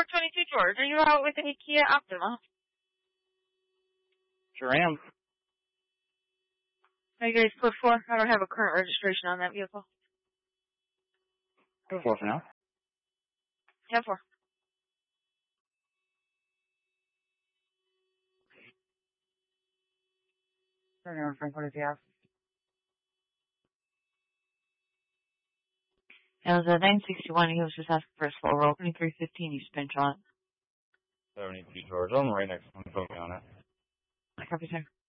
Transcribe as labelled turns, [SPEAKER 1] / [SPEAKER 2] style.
[SPEAKER 1] 422, George. Are you out with a Kia Optima?
[SPEAKER 2] Sure am.
[SPEAKER 1] Are you guys code 4? I don't have a current registration on that vehicle.
[SPEAKER 2] Code 4 for now.
[SPEAKER 1] 10-4.
[SPEAKER 2] Frank, what does he have?
[SPEAKER 1] It was a 961. He was just asking for a slow roll. 2315. You spin on it.
[SPEAKER 2] 72, George. I'm right next to him. Focus on it.
[SPEAKER 1] I copy, sir.